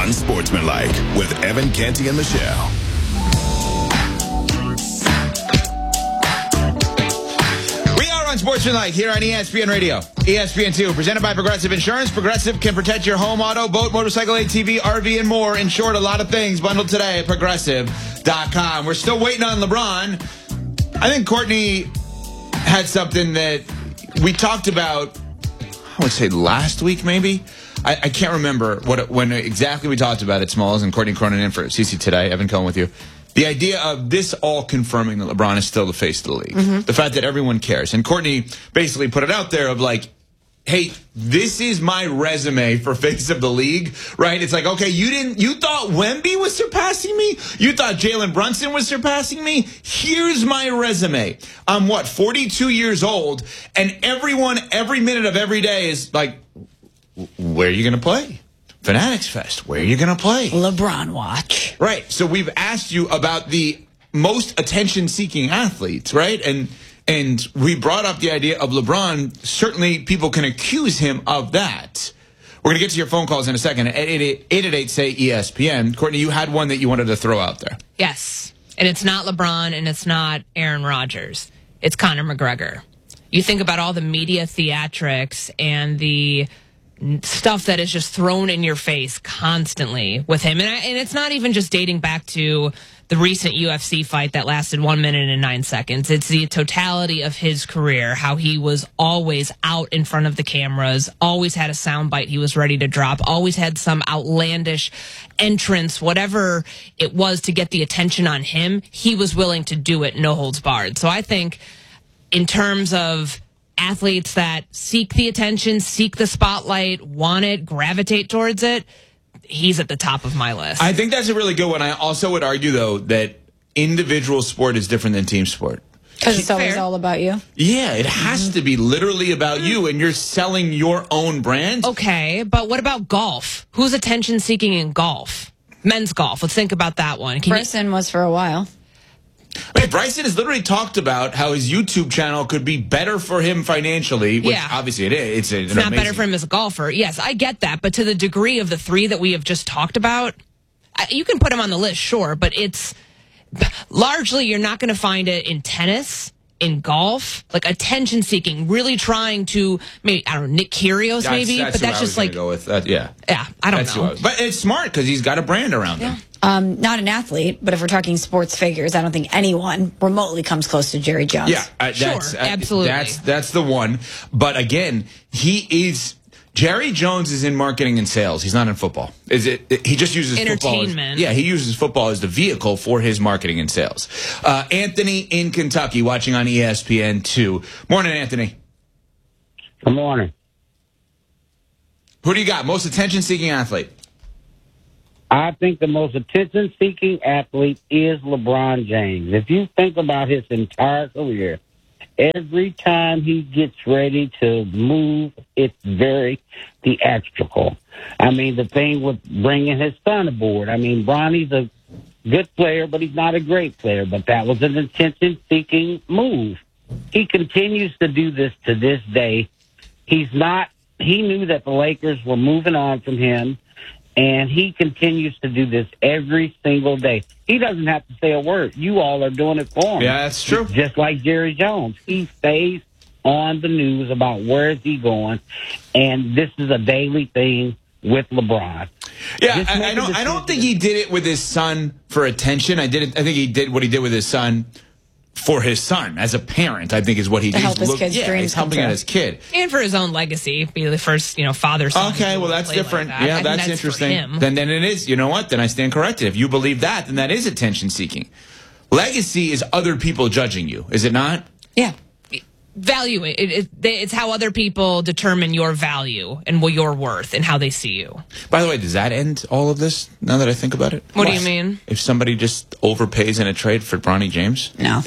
Unsportsmanlike with Evan Canty and Michelle. We are Unsportsmanlike here on ESPN Radio, ESPN2, presented by Progressive Insurance. Progressive can protect your home, auto, boat, motorcycle, ATV, RV, and more. In short, a lot of things bundled today at Progressive.com. We're still waiting on LeBron. I think Courtney had something that we talked about, I would say last week maybe. I can't remember when exactly we talked about it, Smalls, and Courtney Cronin in for CC Today. Evan Cohen with you. The idea of this all confirming that LeBron is still the face of the league. Mm-hmm. The fact that everyone cares. And Courtney basically put it out there of like, hey, this is my resume for face of the league, right? It's like, okay, you thought Wemby was surpassing me? You thought Jalen Brunson was surpassing me? Here's my resume. I'm 42 years old, and everyone, every minute of every day is like, where are you going to play? Fanatics Fest. Where are you going to play? LeBron watch. Right. So we've asked you about the most attention-seeking athletes, right? And we brought up the idea of LeBron. Certainly people can accuse him of that. We're going to get to your phone calls in a second. At 888-SAY-ESPN. Courtney, you had one that you wanted to throw out there. Yes. And it's not LeBron and it's not Aaron Rodgers. It's Conor McGregor. You think about all the media theatrics and the stuff that is just thrown in your face constantly with him. And it's not even just dating back to the recent UFC fight that lasted 1 minute and 9 seconds. It's the totality of his career, how he was always out in front of the cameras, always had a soundbite he was ready to drop, always had some outlandish entrance, whatever it was to get the attention on him, he was willing to do it, no holds barred. So I think in terms of athletes that seek the attention, seek the spotlight, want it, gravitate towards it, he's at the top of my list. I think that's a really good one. I also would argue, though, that individual sport is different than team sport. Because it's always all about you? Yeah, it has to be literally about you, and you're selling your own brand. Okay, but what about golf? Who's attention-seeking in golf? Men's golf. Let's think about that one. Bryson was for a while. I mean, Bryson has literally talked about how his YouTube channel could be better for him financially, which obviously it is. It's not better for him as a golfer. Yes, I get that. But to the degree of the three that we have just talked about, you can put him on the list, sure. But it's largely you're not going to find it in tennis, in golf, like attention seeking, really trying to maybe, I don't know, Nick Kyrgios maybe. But that's just like, go with that. Yeah, I don't know. But it's smart because he's got a brand around him. Not an athlete, but if we're talking sports figures, I don't think anyone remotely comes close to Jerry Jones. Yeah, absolutely. That's the one. But again, Jerry Jones is in marketing and sales. He's not in football. He just uses entertainment. He uses football as the vehicle for his marketing and sales. Anthony in Kentucky watching on ESPN2. Morning, Anthony. Good morning. Who do you got? Most attention-seeking athlete? I think the most attention-seeking athlete is LeBron James. If you think about his entire career, every time he gets ready to move, it's very theatrical. I mean, the thing with bringing his son aboard, I mean, Bronny's a good player, but he's not a great player. But that was an attention-seeking move. He continues to do this to this day. He knew that the Lakers were moving on from him. And he continues to do this every single day. He doesn't have to say a word. You all are doing it for him. Yeah, that's true. Just like Jerry Jones. He stays on the news about where is he going. And this is a daily thing with LeBron. Yeah, I don't think he did it with his son for attention. I think he did what he did with his son for his son as a parent. I think is what he did. To help his kid's dreams. He's helping out his kid, and for his own legacy, be the first father-son. Okay, well that's different. Like that. Yeah, that's interesting. Then it is. You know what? Then I stand corrected. If you believe that, then that is attention-seeking. Legacy is other people judging you, is it not? Yeah. Value it's how other people determine your value and what your worth and how they see you. By the way, does that end all of this? Now that I think about it, what do you mean? If somebody just overpays in a trade for Bronny James, no.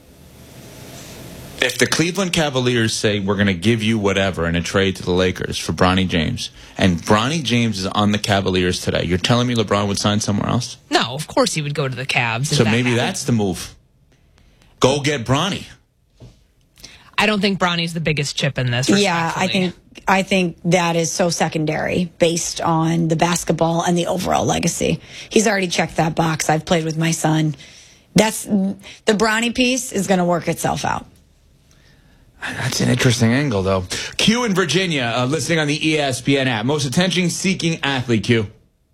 If the Cleveland Cavaliers say we're going to give you whatever in a trade to the Lakers for Bronny James, and Bronny James is on the Cavaliers today, you're telling me LeBron would sign somewhere else? No, of course he would go to the Cavs. So maybe that's the move. Go get Bronny. I don't think Bronny's the biggest chip in this. Yeah, I think I think that is so secondary based on the basketball and the overall legacy. He's already checked that box. I've played with my son. That's the Bronny piece is going to work itself out. That's an interesting angle, though. Q in Virginia, listening on the ESPN app. Most attention-seeking athlete, Q.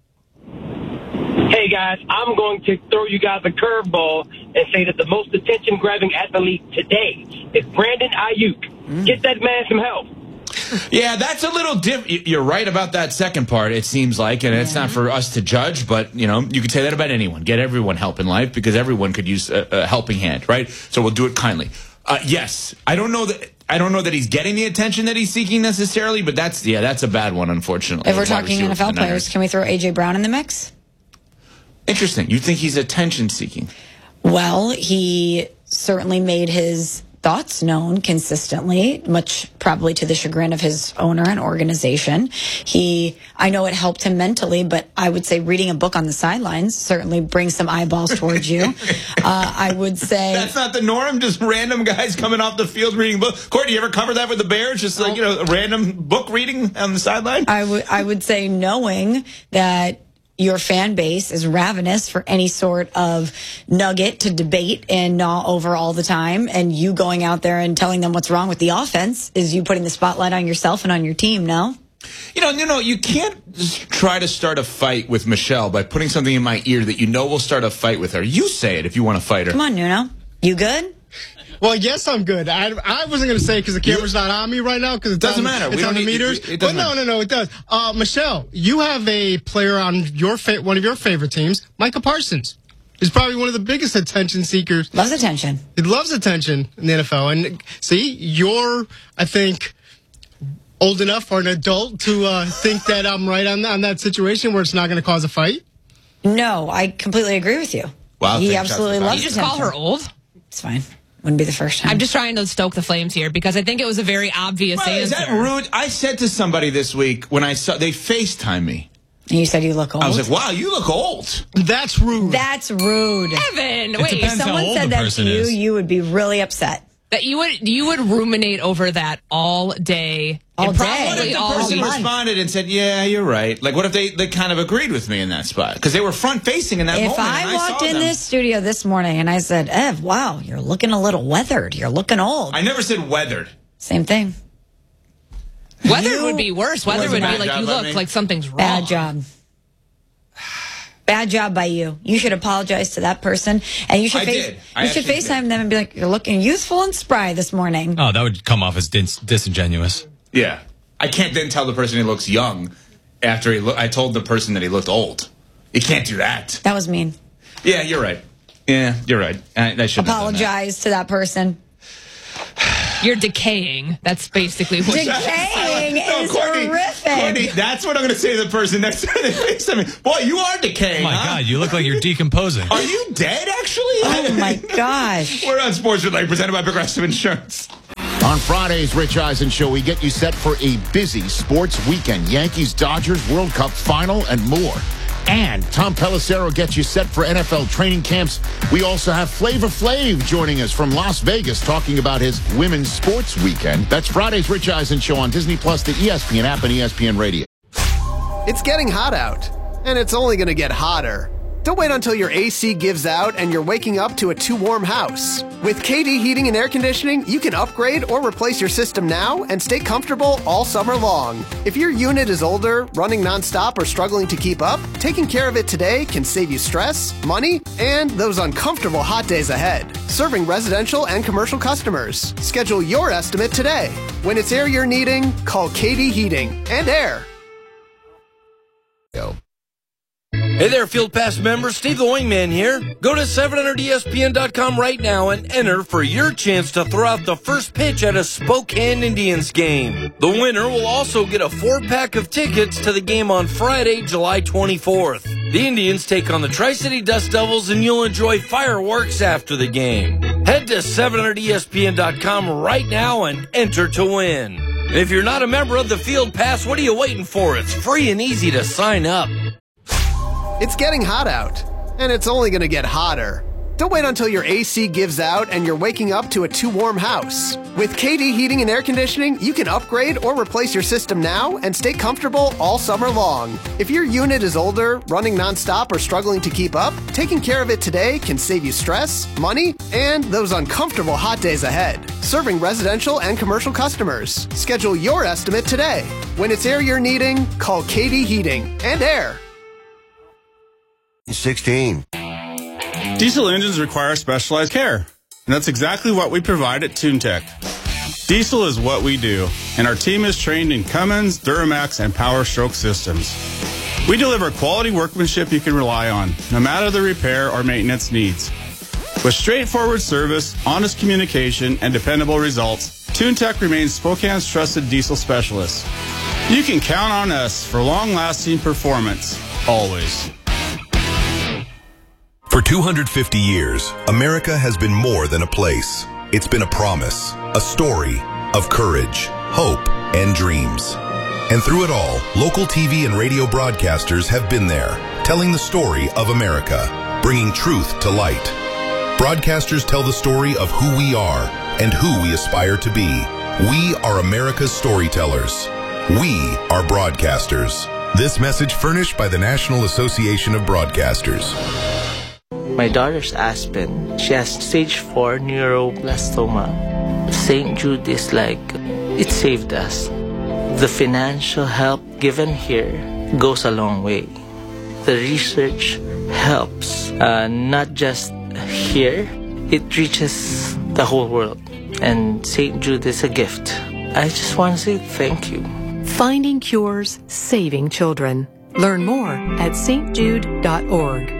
Hey, guys, I'm going to throw you guys a curveball and say that the most attention-grabbing athlete today is Brandon Ayuk. Get that man some help. Yeah, that's a little different. You're right about that second part, it seems like, and it's not for us to judge, but, you could say that about anyone. Get everyone help in life because everyone could use a helping hand, right? So we'll do it kindly. Yes, I don't know that he's getting the attention that he's seeking necessarily, but that's a bad one, unfortunately. If we're talking NFL players, can we throw A.J. Brown in the mix? Interesting. You think he's attention-seeking? Well, he certainly made his thoughts known consistently, much probably to the chagrin of his owner and organization. I know it helped him mentally, but I would say reading a book on the sidelines certainly brings some eyeballs towards you. I would say that's not the norm. Just random guys coming off the field reading books. Courtney, you ever cover that with the Bears? Just like a random book reading on the sideline. I would say knowing that your fan base is ravenous for any sort of nugget to debate and gnaw over all the time, and you going out there and telling them what's wrong with the offense is you putting the spotlight on yourself and on your team, no? You can't just try to start a fight with Michelle by putting something in my ear that will start a fight with her. You say it if you want to fight her. Come on, Nuno. You good? Well, yes, I'm good. I wasn't going to say because the camera's not on me right now because it doesn't matter. It's on the meters. But no, it does. Michelle, you have a player on one of your favorite teams, Micah Parsons. He's probably one of the biggest attention seekers. Loves attention. He loves attention in the NFL. And see, you're, I think, old enough or an adult to think that I'm right on that situation where it's not going to cause a fight. No, I completely agree with you. Wow, he absolutely loves attention. You just attention. call her old? It's fine. Wouldn't be the first time. I'm just trying to stoke the flames here because I think it was a very obvious answer. Is that rude? I said to somebody this week when they FaceTime me. And you said you look old? I was like, wow, you look old. That's rude. That's rude. Evan, wait, if someone said that to you, you would be really upset. That you would ruminate over that all day. All day. What if the person responded and said, yeah, you're right? Like, what if they kind of agreed with me in that spot? Because they were front-facing in that moment. If I walked in this studio this morning and I said, Ev, wow, you're looking a little weathered. You're looking old. I never said weathered. Same thing. Weathered would be worse. Weathered would be like you look like something's wrong. Bad job. Bad job by you. You should apologize to that person, and you should FaceTime them and be like, "You're looking youthful and spry this morning." Oh, that would come off as disingenuous. Yeah, I can't then tell the person he looks young after I told the person that he looked old. You can't do that. That was mean. Yeah, you're right. Yeah, you're right. I should apologize to that person. You're decaying. That's basically what decaying is horrific. Courtney, that's what I'm going to say to the person next time they FaceTime me. Boy, you are decaying. Oh my God, you look like you're decomposing. Are you dead, actually? Oh my gosh. We're on Sports Relay, presented by Progressive Insurance. On Friday's Rich Eisen Show, we get you set for a busy sports weekend. Yankees, Dodgers, World Cup final, and more. And Tom Pelissero gets you set for NFL training camps. We also have Flavor Flav joining us from Las Vegas talking about his women's sports weekend. That's Friday's Rich Eisen Show on Disney+, the ESPN app, and ESPN Radio. It's getting hot out, and it's only going to get hotter. Don't wait until your AC gives out and you're waking up to a too warm house. With KD Heating and Air Conditioning, you can upgrade or replace your system now and stay comfortable all summer long. If your unit is older, running nonstop, or struggling to keep up, taking care of it today can save you stress, money, and those uncomfortable hot days ahead. Serving residential and commercial customers. Schedule your estimate today. When it's air you're needing, call KD Heating and Air. Hey there, Field Pass members. Steve the Wingman here. Go to 700ESPN.com right now and enter for your chance to throw out the first pitch at a Spokane Indians game. The winner will also get a 4-pack of tickets to the game on Friday, July 24th. The Indians take on the Tri-City Dust Devils, and you'll enjoy fireworks after the game. Head to 700ESPN.com right now and enter to win. And if you're not a member of the Field Pass, what are you waiting for? It's free and easy to sign up. It's getting hot out, and it's only going to get hotter. Don't wait until your AC gives out and you're waking up to a too warm house. With KD Heating and Air Conditioning, you can upgrade or replace your system now and stay comfortable all summer long. If your unit is older, running nonstop, or struggling to keep up, taking care of it today can save you stress, money, and those uncomfortable hot days ahead. Serving residential and commercial customers. Schedule your estimate today. When it's air you're needing, call KD Heating and Air. 16. Diesel engines require specialized care, and that's exactly what we provide at TuneTech. Diesel is what we do, and our team is trained in Cummins, Duramax, and Power Stroke systems. We deliver quality workmanship you can rely on, no matter the repair or maintenance needs. With straightforward service, honest communication, and dependable results, TuneTech remains Spokane's trusted diesel specialist. You can count on us for long-lasting performance, always. For 250 years, America has been more than a place. It's been a promise, a story of courage, hope, and dreams. And through it all, local TV and radio broadcasters have been there, telling the story of America, bringing truth to light. Broadcasters tell the story of who we are and who we aspire to be. We are America's storytellers. We are broadcasters. This message furnished by the National Association of Broadcasters. My daughter's Aspen. She has stage 4 neuroblastoma. St. Jude is like, it saved us. The financial help given here goes a long way. The research helps, not just here, it reaches the whole world. And St. Jude is a gift. I just want to say thank you. Finding cures, saving children. Learn more at stjude.org.